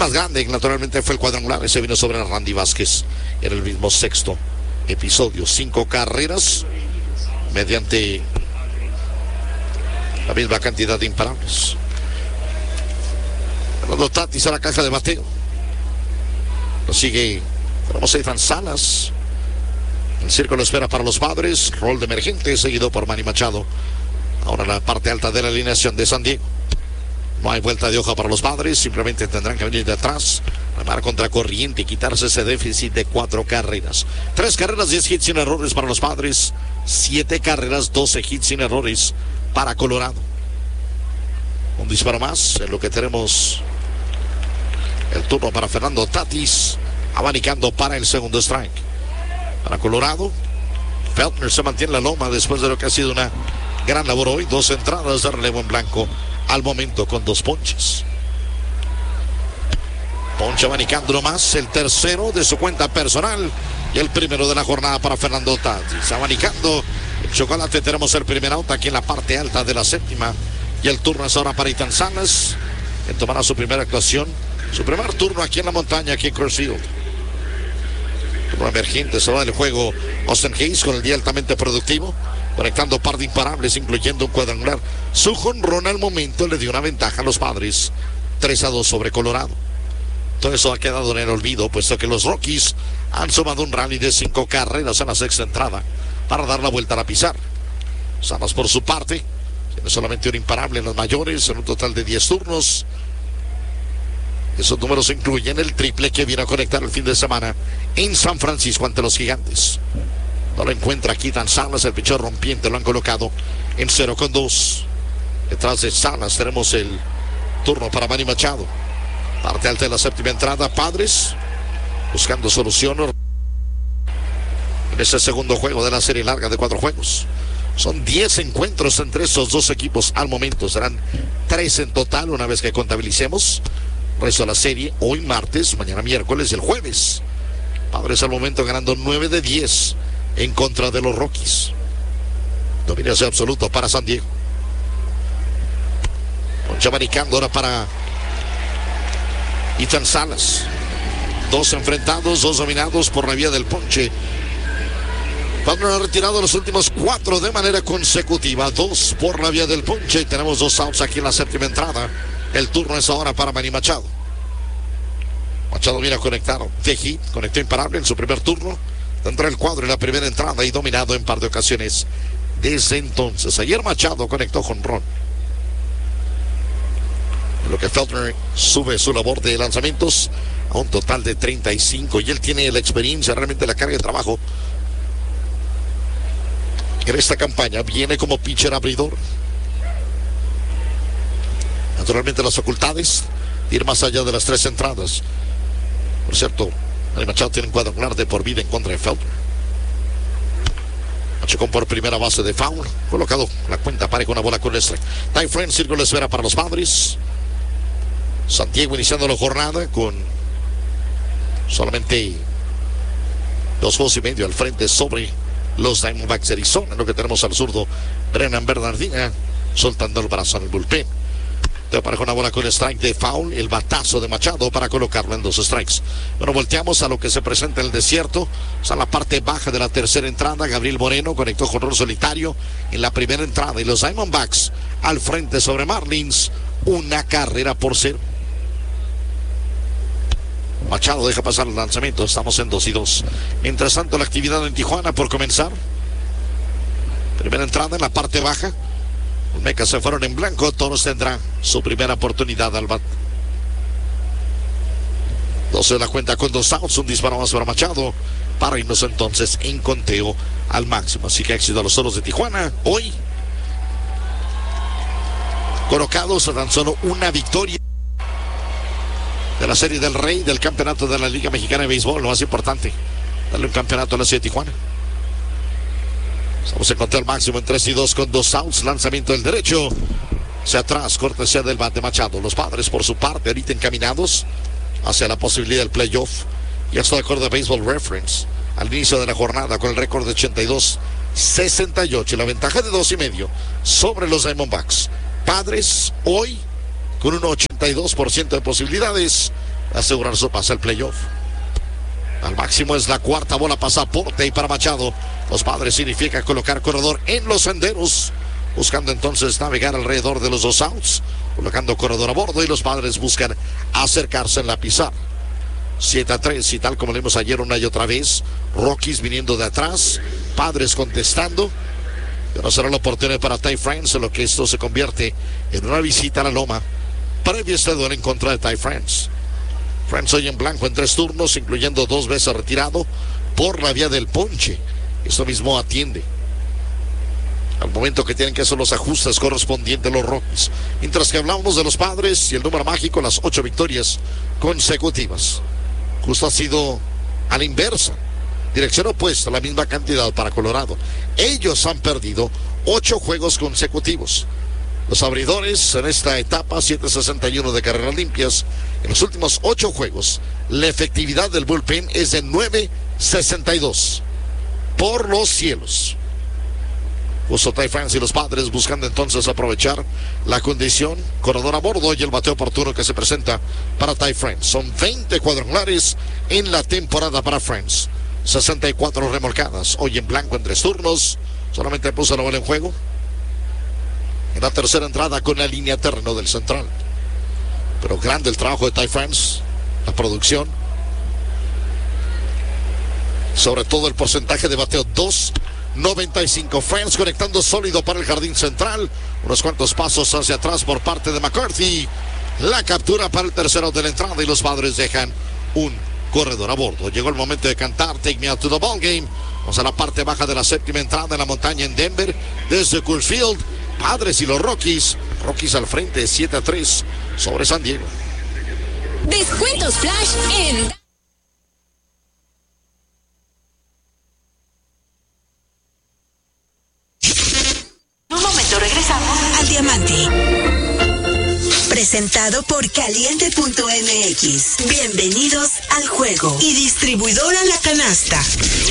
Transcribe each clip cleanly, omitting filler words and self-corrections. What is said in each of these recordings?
más grande, naturalmente, fue el cuadrangular. Ese vino sobre Randy Vázquez en el mismo sexto episodio. 5 carreras mediante la misma cantidad de imparables. Fernando Tatis a la caja de bateo. Lo sigue. Tenemos a Ethan Salas. El círculo espera para los Padres. Rol de emergente seguido por Manny Machado. Ahora la parte alta de la alineación de San Diego. No hay vuelta de hoja para los Padres. Simplemente tendrán que venir de atrás, remar contra corriente y quitarse ese déficit de 4 carreras. 3 carreras, 10 hits sin errores para los Padres. 7 carreras, 12 hits sin errores para Colorado. Un disparo más en lo que tenemos el turno para Fernando Tatis, abanicando para el segundo strike. Para Colorado, Feltner se mantiene en la loma después de lo que ha sido una gran labor hoy. 2 entradas de relevo en blanco al momento con 2 ponches. Ponche abanicando nomás, el tercero de su cuenta personal y el primero de la jornada para Fernando Tatis. Abanicando el chocolate, tenemos el primer out aquí en la parte alta de la séptima. Y el turno es ahora para Ethan Salas, que tomará su primera actuación, su primer turno aquí en la montaña, aquí en Coors Field. Turno emergente, se va del juego Austin Hayes con el día altamente productivo, conectando par de imparables, incluyendo un cuadrangular. Su jonrón al momento le dio una ventaja a los Padres, 3-2 sobre Colorado. Todo eso ha quedado en el olvido, puesto que los Rockies han sumado un rally de 5 carreras en la sexta entrada para dar la vuelta a la pizarra. Salas, por su parte, tiene solamente un imparable en las mayores, en un total de 10 turnos. Esos números incluyen el triple que vino a conectar el fin de semana en San Francisco ante los Gigantes. No lo encuentra aquí Dan Salas, el pitcher rompiente lo han colocado en 0-2. Detrás de Salas tenemos el turno para Manny Machado. Parte alta de la séptima entrada, Padres buscando solución en ese segundo juego de la serie larga de 4 juegos. Son 10 encuentros entre esos 2 equipos al momento. Serán 3 en total una vez que contabilicemos el resto de la serie. Hoy martes, mañana miércoles y el jueves. Padres al momento ganando 9 de 10 en contra de los Rockies. Dominación absoluto para San Diego. Ponche abanicando ahora para Ethan Salas. 2 enfrentados, 2 dominados por la vía del ponche. Feltner ha retirado los últimos 4 de manera consecutiva, 2 por la vía del ponche. Tenemos 2 outs aquí en la séptima entrada. El turno es ahora para Manny Machado. Machado viene a conectar de hit, conectó imparable en su primer turno dentro del cuadro en la primera entrada y dominado en par de ocasiones desde entonces. Ayer Machado conectó jonrón, en lo que Feltner sube su labor de lanzamientos a un total de 35 y él tiene la experiencia, realmente la carga de trabajo en esta campaña. Viene como pitcher abridor. Naturalmente las facultades de ir más allá de las 3 entradas. Por cierto, Manny Machado tiene un cuadrangular de por vida en contra de Feltner. Machacón por primera base de foul, colocado la cuenta pareja, una bola con el strike. Ty France, círculo de espera para los Padres. San Diego iniciando la jornada con solamente 2 juegos y medio al frente sobre los Diamondbacks de Arizona. Lo que tenemos al zurdo Brennan Bernardina soltando el brazo en el bullpen. Te apareja una bola con strike de foul, el batazo de Machado para colocarlo en 2 strikes. Bueno, volteamos a lo que se presenta en el desierto. O sea, la parte baja de la tercera entrada. Gabriel Moreno conectó jonrón solitario en la primera entrada y los Diamondbacks al frente sobre Marlins, 1 carrera por 0. Machado deja pasar el lanzamiento. Estamos en 2-2. Mientras tanto, la actividad en Tijuana por comenzar. Primera entrada en la parte baja. Los Mecas se fueron en blanco. Toros tendrá su primera oportunidad al bat. 12 de la cuenta con 2 outs. Un disparo más para Machado para irnos entonces en conteo al máximo. Así que éxito a los Toros de Tijuana. Hoy colocados a tan solo una victoria de la Serie del Rey, del campeonato de la Liga Mexicana de Béisbol. Lo más importante, darle un campeonato a la Ciudad de Tijuana. Estamos en conteo al máximo en 3-2 con 2 outs. Lanzamiento del derecho hacia atrás, cortesía del bat de Machado. Los Padres por su parte ahorita encaminados hacia la posibilidad del playoff. Ya está de acuerdo de Baseball Reference al inicio de la jornada con el récord de 82-68 y la ventaja de 2.5 sobre los Diamondbacks. Padres hoy con un 82% de posibilidades, asegurar su pase al playoff. Al máximo es la cuarta bola pasaporte y para Machado. Los Padres significa colocar corredor en los senderos, buscando entonces navegar alrededor de los 2 outs, colocando corredor a bordo y los Padres buscan acercarse en la pizarra. 7-3 y tal como leímos ayer una y otra vez. Rockies viniendo de atrás, Padres contestando. Y ahora será la oportunidad para Ty France, en lo que esto se convierte en una visita a la loma previo a este duelo en contra de Ty France. France hoy en blanco en 3 turnos, incluyendo 2 veces retirado por la vía del ponche. Esto mismo atiende al momento que tienen que hacer los ajustes correspondientes los Rockies. Mientras que hablamos de los Padres y el número mágico, las 8 victorias consecutivas. Justo ha sido a la inversa, dirección opuesta, la misma cantidad para Colorado. Ellos han perdido 8 juegos consecutivos. Los abridores en esta etapa, 7.61 de carreras limpias. En los últimos 8 juegos, la efectividad del bullpen es de 9.62. Por los cielos. Justo Ty France y los Padres buscando entonces aprovechar la condición. Corredor a bordo y el bateo oportuno que se presenta para Ty France. Son 20 cuadrangulares en la temporada para France. 64 remolcadas. Hoy en blanco en 3 turnos. Solamente puso la bola en juego en la tercera entrada con la línea terreno del central. Pero grande el trabajo de Ty France, la producción, sobre todo el porcentaje de bateo 2.95. France conectando sólido para el jardín central, unos cuantos pasos hacia atrás por parte de McCarthy. La captura para el tercero de la entrada y los Padres dejan un corredor a bordo. Llegó el momento de cantar Take Me Out to the Ball Game. Vamos a la parte baja de la séptima entrada en la montaña en Denver, desde Coors Field. Padres y los Rockies al frente 7-3 sobre San Diego. Descuentos flash en... En un momento regresamos al Diamante. Presentado por Caliente.mx. Bienvenidos al juego. Y distribuidora La Canasta.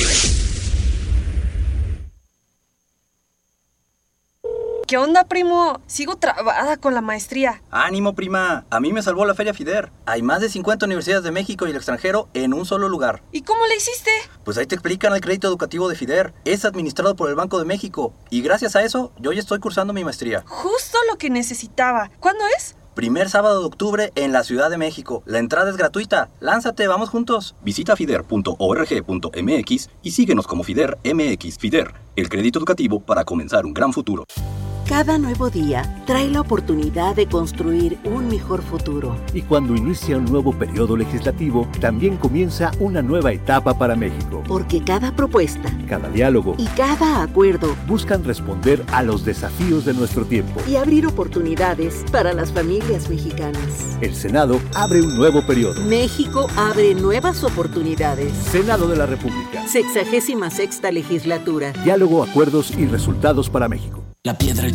¿Qué onda, primo? Sigo trabada con la maestría. ¡Ánimo, prima! A mí me salvó la Feria FIDER. Hay más de 50 universidades de México y el extranjero en un solo lugar. ¿Y cómo le hiciste? Pues ahí te explican el crédito educativo de FIDER. Es administrado por el Banco de México. Y gracias a eso, yo ya estoy cursando mi maestría. Justo lo que necesitaba. ¿Cuándo es? Primer sábado de octubre en la Ciudad de México. La entrada es gratuita. Lánzate, vamos juntos. Visita fider.org.mx y síguenos como FIDER MX. FIDER, el crédito educativo para comenzar un gran futuro. Cada nuevo día trae la oportunidad de construir un mejor futuro. Y cuando inicia un nuevo periodo legislativo, también comienza una nueva etapa para México. Porque cada propuesta, cada diálogo y cada acuerdo buscan responder a los desafíos de nuestro tiempo y abrir oportunidades para las familias mexicanas. El Senado abre un nuevo periodo. México abre nuevas oportunidades. Senado de la República. 66ª legislatura. Diálogo, acuerdos y resultados para México. La piedra